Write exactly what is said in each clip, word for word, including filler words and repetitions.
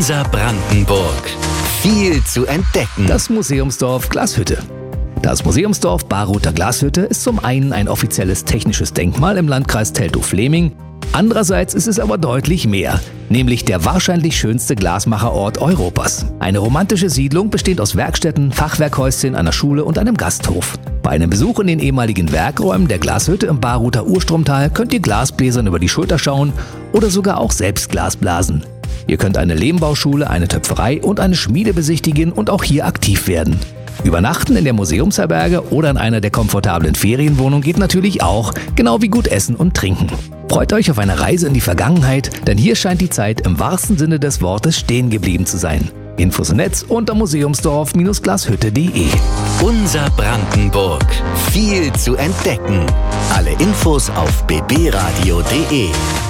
Unser Brandenburg. Viel zu entdecken. Das Museumsdorf Glashütte. Das Museumsdorf Baruther Glashütte ist zum einen ein offizielles technisches Denkmal im Landkreis Teltow-Fläming. Andererseits ist es aber deutlich mehr, nämlich der wahrscheinlich schönste Glasmacherort Europas. Eine romantische Siedlung besteht aus Werkstätten, Fachwerkhäuschen, einer Schule und einem Gasthof. Bei einem Besuch in den ehemaligen Werkräumen der Glashütte im Baruther Urstromtal könnt ihr Glasbläsern über die Schulter schauen oder sogar auch selbst Glas blasen. Ihr könnt eine Lehmbauschule, eine Töpferei und eine Schmiede besichtigen und auch hier aktiv werden. Übernachten in der Museumsherberge oder in einer der komfortablen Ferienwohnungen geht natürlich auch, genau wie gut essen und trinken. Freut euch auf eine Reise in die Vergangenheit, denn hier scheint die Zeit im wahrsten Sinne des Wortes stehen geblieben zu sein. Infos im Netz unter museumsdorf glashütte punkt de. Unser Brandenburg. Viel zu entdecken. Alle Infos auf b b radio punkt de.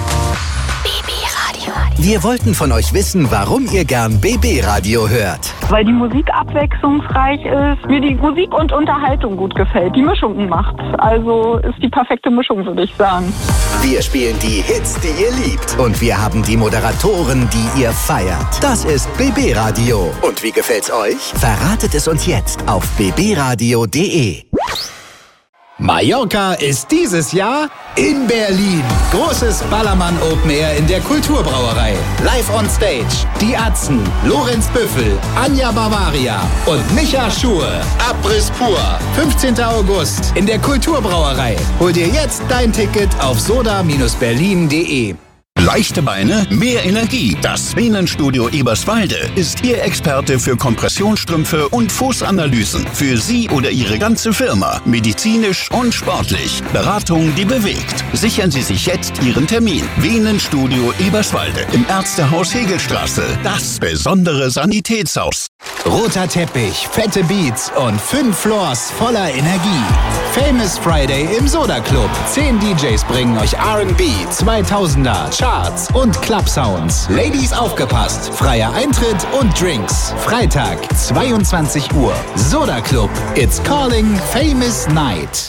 Wir wollten von euch wissen, warum ihr gern B B-Radio hört. Weil die Musik abwechslungsreich ist, mir die Musik und Unterhaltung gut gefällt. Die Mischung macht's. Also ist die perfekte Mischung, würde ich sagen. Wir spielen die Hits, die ihr liebt. Und wir haben die Moderatoren, die ihr feiert. Das ist B B-Radio. Und wie gefällt's euch? Verratet es uns jetzt auf b b radio punkt de. Mallorca ist dieses Jahr in Berlin. Großes Ballermann Open Air in der Kulturbrauerei. Live on Stage. Die Atzen, Lorenz Büffel, Anja Bavaria und Micha Schur. Abriss pur. fünfzehnten August in der Kulturbrauerei. Hol dir jetzt dein Ticket auf soda Bindestrich berlin punkt de. Leichte Beine, mehr Energie. Das Venenstudio Eberswalde ist Ihr Experte für Kompressionsstrümpfe und Fußanalysen. Für Sie oder Ihre ganze Firma. Medizinisch und sportlich. Beratung, die bewegt. Sichern Sie sich jetzt Ihren Termin. Venenstudio Eberswalde im Ärztehaus Hegelstraße. Das besondere Sanitätshaus. Roter Teppich, fette Beats und fünf Floors voller Energie. Famous Friday im Soda Club. Zehn D Js bringen euch R and B, zweitausender, Charts und Club Sounds. Ladies aufgepasst, freier Eintritt und Drinks. Freitag, zweiundzwanzig Uhr. Soda Club. It's calling Famous Night.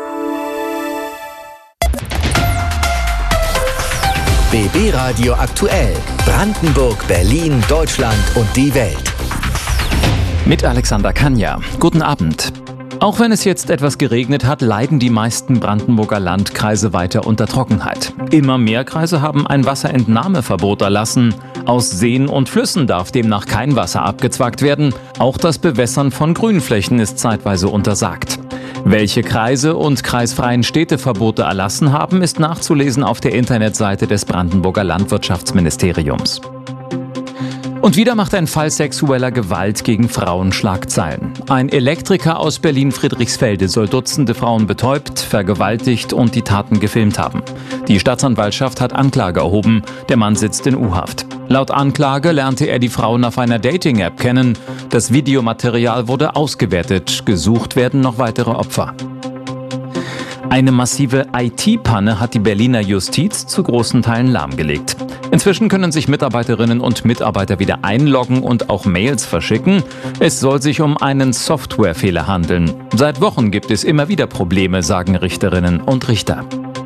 B B-Radio aktuell. Brandenburg, Berlin, Deutschland und die Welt. Mit Alexander Kanja. Guten Abend. Auch wenn es jetzt etwas geregnet hat, leiden die meisten Brandenburger Landkreise weiter unter Trockenheit. Immer mehr Kreise haben ein Wasserentnahmeverbot erlassen. Aus Seen und Flüssen darf demnach kein Wasser abgezwackt werden. Auch das Bewässern von Grünflächen ist zeitweise untersagt. Welche Kreise und kreisfreien Städte Verbote erlassen haben, ist nachzulesen auf der Internetseite des Brandenburger Landwirtschaftsministeriums. Und wieder macht ein Fall sexueller Gewalt gegen Frauen Schlagzeilen. Ein Elektriker aus Berlin-Friedrichsfelde soll Dutzende Frauen betäubt, vergewaltigt und die Taten gefilmt haben. Die Staatsanwaltschaft hat Anklage erhoben. Der Mann sitzt in U-Haft. Laut Anklage lernte er die Frauen auf einer Dating-App kennen. Das Videomaterial wurde ausgewertet. Gesucht werden noch weitere Opfer. Eine massive I T-Panne hat die Berliner Justiz zu großen Teilen lahmgelegt. Inzwischen können sich Mitarbeiterinnen und Mitarbeiter wieder einloggen und auch Mails verschicken. Es soll sich um einen Softwarefehler handeln. Seit Wochen gibt es immer wieder Probleme, sagen Richterinnen und Richter.